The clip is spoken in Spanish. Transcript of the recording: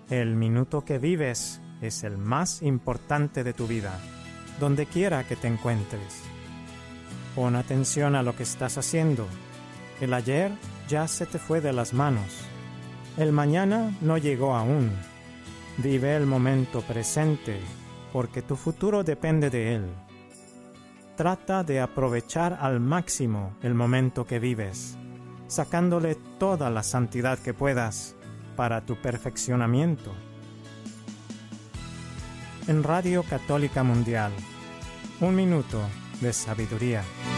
El minuto que vives es el más importante de tu vida, donde quiera que te encuentres. Pon atención a lo que estás haciendo. El ayer ya se te fue de las manos. El mañana no llegó aún. Vive el momento presente, porque tu futuro depende de él. Trata de aprovechar al máximo el momento que vives, sacándole toda la santidad que puedas para tu perfeccionamiento. En Radio Católica Mundial, 1 minuto de sabiduría.